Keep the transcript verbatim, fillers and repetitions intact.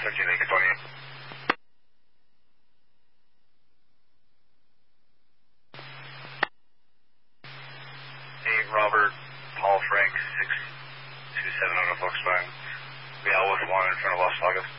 seventeen Lincoln twenty-eight. Hey, Robert, Paul Frank, six two seven on a Volkswagen. Yeah, with one in front of Las Vegas.